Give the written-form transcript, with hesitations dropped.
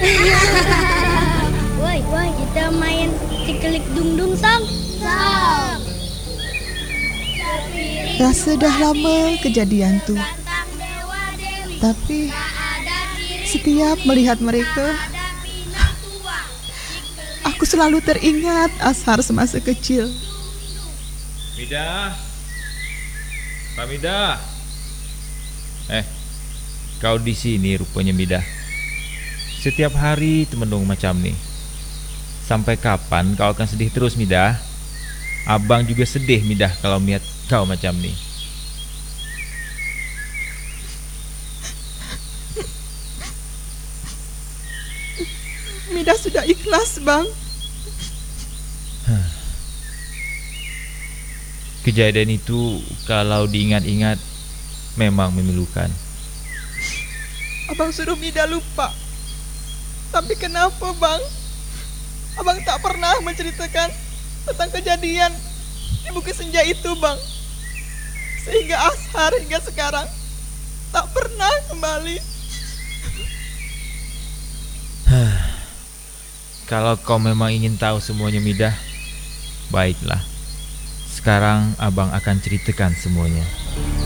Woi, kita main cikelik dungdung sang. Sang. Rasa dah lama kejadian tu. Tapi setiap melihat mereka, aku selalu teringat Ashar semasa kecil. Midah, Pak Midah. Kau di sini rupanya Midah. Setiap hari temendung macam ni. Sampai kapan kau akan sedih terus Midah? Abang juga sedih Midah kalau melihat kau macam ni. Midah sudah ikhlas, Bang. Kejadian itu kalau diingat-ingat memang memilukan. Abang suruh Midah lupa. Tapi kenapa, Bang? Abang tak pernah menceritakan tentang kejadian di Bukit Senja itu, Bang. Sehingga Ashar hingga sekarang tak pernah kembali. Kalau kau memang ingin tahu semuanya Midah, baiklah. Sekarang abang akan ceritakan semuanya.